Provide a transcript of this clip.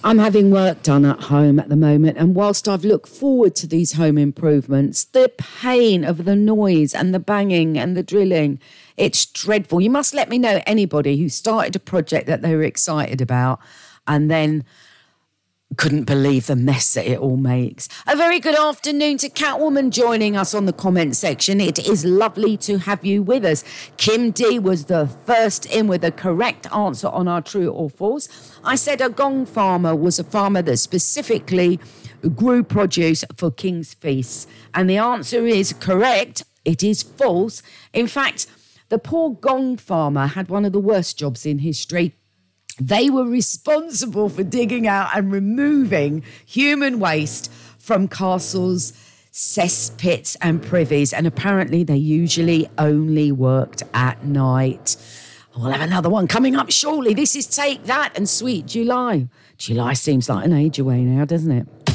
I'm having work done at home at the moment, and whilst I've looked forward to these home improvements, the pain of the noise and the banging and the drilling, it's dreadful. You must let me know anybody who started a project that they were excited about and then couldn't believe the mess that it all makes. A very good afternoon to Catwoman joining us on the comment section. It is lovely to have you with us. Kim D was the first in with the correct answer on our true or false. I said a gong farmer was a farmer that specifically grew produce for king's feasts. And the answer is correct. It is false. In fact, the poor gong farmer had one of the worst jobs in history. They were responsible for digging out and removing human waste from castles, cesspits and privies. And apparently they usually only worked at night. We'll have another one coming up shortly. This is Take That and Sweet July. July seems like an age away now, doesn't it?